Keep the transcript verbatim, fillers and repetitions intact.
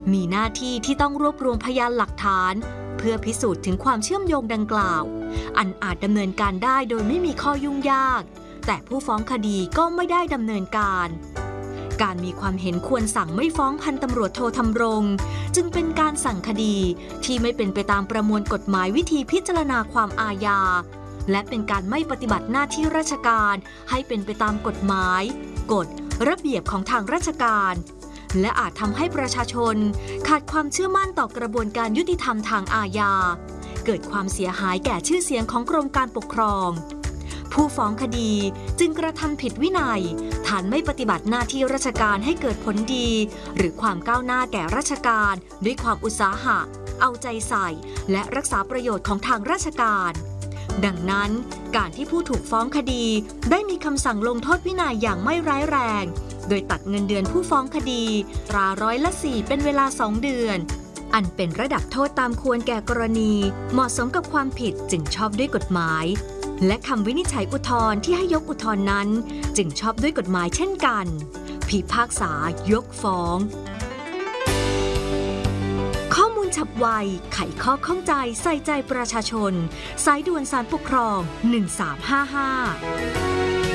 มีหน้าที่ที่ต้องรวบรวมพยานหลักฐานเพื่อพิสูจน์ถึงความเชื่อมโยงดังกล่าวอันอาจดำเนินการได้โดยไม่มีข้อยุ่งยากแต่ผู้ฟ้องคดีก็ไม่ได้ดำเนินการการมีความเห็นควรสั่งไม่ฟ้องพันตำรวจโทธำรงจึงเป็นการสั่งคดีที่ไม่เป็นไปตามประมวลกฎหมายวิธีพิจารณาความอาญาและเป็นการไม่ปฏิบัติหน้าที่ราชการให้เป็นไปตามกฎหมายกฎระเบียบของทางราชการและอาจทำให้ประชาชนขาดความเชื่อมั่นต่อกระบวนการยุติธรรมทางอาญาเกิดความเสียหายแก่ชื่อเสียงของกรมการปกครองผู้ฟ้องคดีจึงกระทำผิดวินัยฐานไม่ปฏิบัติหน้าที่ราชการให้เกิดผลดีหรือความก้าวหน้าแก่ราชการด้วยความอุตสาหะเอาใจใส่และรักษาประโยชน์ของทางราชการดังนั้นการที่ผู้ถูกฟ้องคดีได้มีคำสั่งลงโทษวินัยอย่างไม่ร้ายแรงโดยตัดเงินเดือนผู้ฟ้องคดีตราร้อยละสี่เป็นเวลาสองเดือนอันเป็นระดับโทษตามควรแก่กรณีเหมาะสมกับความผิดจึงชอบด้วยกฎหมายและคำวินิจฉัยอุทธรณ์ที่ให้ยกอุทธรณ์นั้นจึงชอบด้วยกฎหมายเช่นกันพิพากษายกฟ้องข้อมูลฉับไวไขข้อข้องใจใส่ใจประชาชนสายด่วนศาลปกครองหนึ่งสามห้าห้า